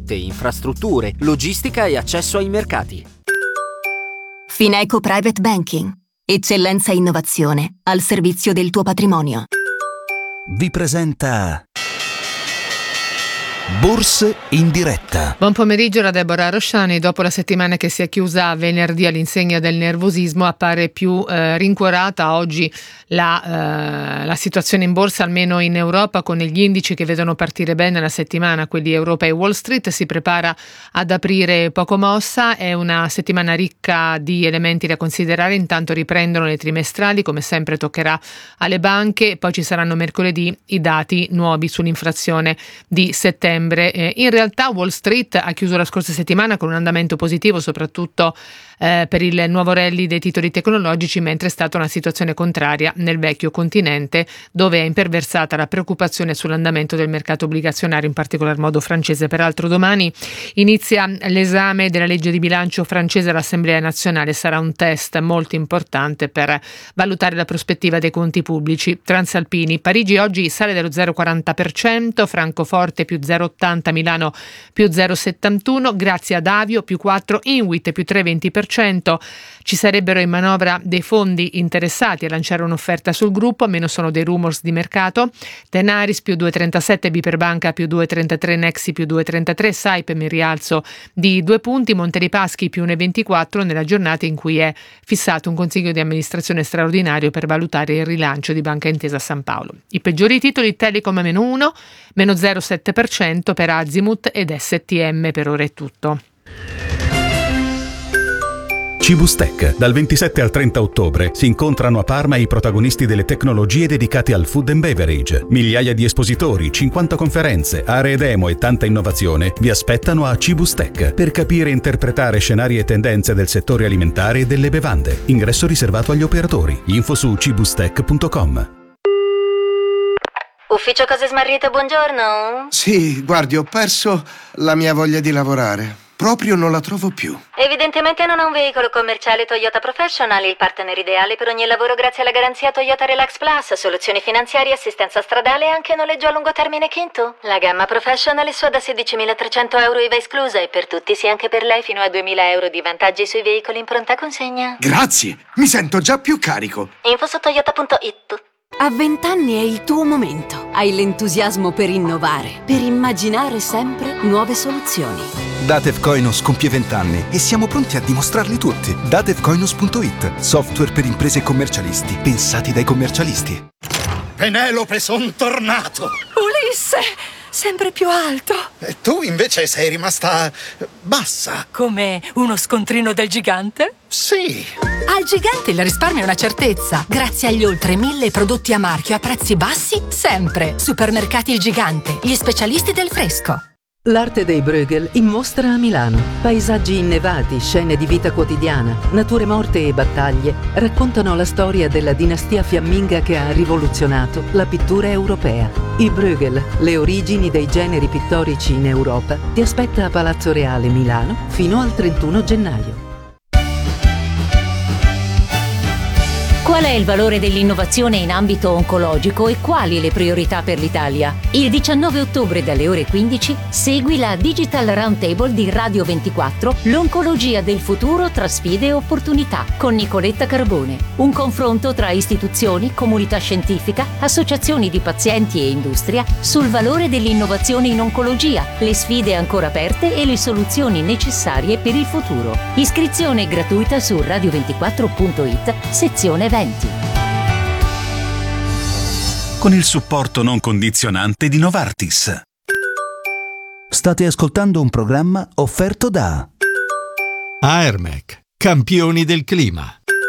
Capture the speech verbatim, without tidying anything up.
rete, infrastrutture, logistica e accesso ai mercati. Fineco Private Banking. Eccellenza e innovazione al servizio del tuo patrimonio. Vi presenta Borse in diretta. Buon pomeriggio da Deborah Rosciani. Dopo la settimana che si è chiusa venerdì all'insegna del nervosismo, appare più eh, rincuorata oggi la, eh, la situazione in borsa, almeno in Europa, con gli indici che vedono partire bene la settimana, quelli Europa e Wall Street. Si prepara ad aprire poco mossa, è una settimana ricca di elementi da considerare. Intanto riprendono le trimestrali, come sempre toccherà alle banche, poi ci saranno mercoledì i dati nuovi sull'inflazione di settembre. In realtà Wall Street ha chiuso la scorsa settimana con un andamento positivo, soprattutto eh, per il nuovo rally dei titoli tecnologici, mentre è stata una situazione contraria nel vecchio continente, dove è imperversata la preoccupazione sull'andamento del mercato obbligazionario, in particolar modo francese. Peraltro domani inizia l'esame della legge di bilancio francese all'Assemblea nazionale. Sarà un test molto importante per valutare la prospettiva dei conti pubblici. Transalpini, Parigi oggi sale dello zero virgola quaranta per cento, Francoforte più zero virgola ottanta, Milano più zero virgola settantuno, grazie ad Avio più quattro, Inwit più tre virgola venti per cento. Ci sarebbero in manovra dei fondi interessati a lanciare un'offerta sul gruppo, meno sono dei rumors di mercato. Tenaris più due virgola trentasette, Biperbanca più due virgola trentatré, Nexi più due virgola trentatré, Saipem in rialzo di due punti, Monte dei Paschi più uno virgola ventiquattro nella giornata in cui è fissato un consiglio di amministrazione straordinario per valutare il rilancio di Banca Intesa San Paolo. I peggiori titoli: Telecom meno uno, meno zero virgola sette per cento per Azimut ed S T M. Per ora è tutto. Cibustec. Dal ventisette al trenta ottobre si incontrano a Parma i protagonisti delle tecnologie dedicate al food and beverage. Migliaia di espositori, cinquanta conferenze, aree demo e tanta innovazione vi aspettano a Cibustec per capire e interpretare scenari e tendenze del settore alimentare e delle bevande. Ingresso riservato agli operatori. Info su cibustec punto com. Ufficio Cose Smarrite, buongiorno. Sì, guardi, ho perso la mia voglia di lavorare. Proprio non la trovo più. Evidentemente non ha un veicolo commerciale Toyota Professional, il partner ideale per ogni lavoro grazie alla garanzia Toyota Relax Plus, soluzioni finanziarie, assistenza stradale e anche noleggio a lungo termine Kinto. La gamma Professional è sua da sedicimilatrecento euro I V A esclusa e per tutti, sì anche per lei, fino a duemila euro di vantaggi sui veicoli in pronta consegna. Grazie, mi sento già più carico. Info su toyota punto it. A vent'anni è il tuo momento. Hai l'entusiasmo per innovare, per immaginare sempre nuove soluzioni. Datev Koinos compie vent'anni e siamo pronti a dimostrarli tutti. datev koinos punto it, software per imprese e commercialisti, pensati dai commercialisti. Penelope, son tornato! Ulisse, sempre più alto. E tu invece sei rimasta bassa. Come uno scontrino del gigante? Sì. Al gigante il risparmio è una certezza. Grazie agli oltre mille prodotti a marchio a prezzi bassi, sempre. Supermercati Il Gigante, gli specialisti del fresco. L'arte dei Bruegel in mostra a Milano. Paesaggi innevati, scene di vita quotidiana, nature morte e battaglie raccontano la storia della dinastia fiamminga che ha rivoluzionato la pittura europea. I Bruegel, le origini dei generi pittorici in Europa, ti aspetta a Palazzo Reale Milano fino al trentuno gennaio. Qual è il valore dell'innovazione in ambito oncologico e quali le priorità per l'Italia? Il diciannove ottobre dalle ore quindici segui la Digital Roundtable di Radio ventiquattro, l'oncologia del futuro tra sfide e opportunità, con Nicoletta Carbone. Un confronto tra istituzioni, comunità scientifica, associazioni di pazienti e industria sul valore dell'innovazione in oncologia, le sfide ancora aperte e le soluzioni necessarie per il futuro. Iscrizione gratuita su radio ventiquattro punto it, sezione eventi. Con il supporto non condizionante di Novartis. State ascoltando un programma offerto da Aermec, campioni del clima.